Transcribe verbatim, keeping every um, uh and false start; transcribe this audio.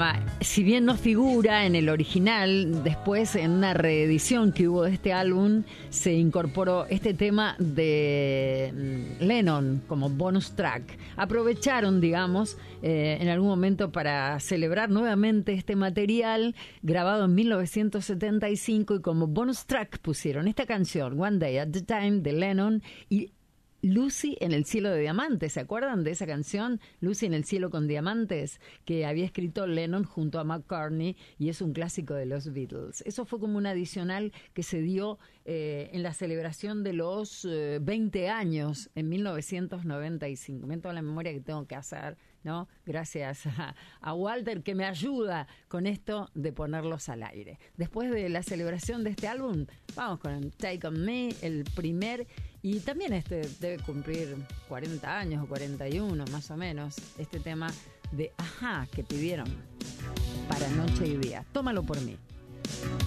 tema, si bien no figura en el original, después en una reedición que hubo de este álbum se incorporó este tema de Lennon como bonus track. Aprovecharon, digamos, eh, en algún momento para celebrar nuevamente este material grabado en mil novecientos setenta y cinco y como bonus track pusieron esta canción, One Day at a Time, de Lennon, y Lucy en el cielo de diamantes. ¿Se acuerdan de esa canción? Lucy en el cielo con diamantes, que había escrito Lennon junto a McCartney, y es un clásico de los Beatles. Eso fue como un adicional que se dio eh, en la celebración de los eh, veinte años en mil novecientos noventa y cinco. Miren toda la memoria que tengo que hacer, ¿no? Gracias a, a Walter, que me ayuda con esto de ponerlos al aire. Después de la celebración de este álbum, vamos con Take On Me, el primer, y también este debe cumplir cuarenta años o cuarenta y uno más o menos, este tema de Ajá que pidieron para Noche y Día. Tómalo por mí.